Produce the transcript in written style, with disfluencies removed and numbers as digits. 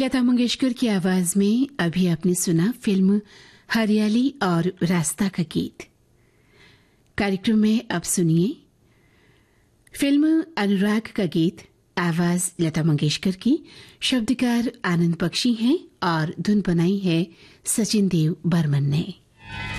लता मंगेशकर की आवाज में अभी आपने सुना फिल्म हरियाली और रास्ता का गीत। कार्यक्रम में अब सुनिए फिल्म अनुराग का गीत। आवाज लता मंगेशकर की, शब्दकार आनंद बख्शी हैं और धुन बनाई है सचिन देव बर्मन ने।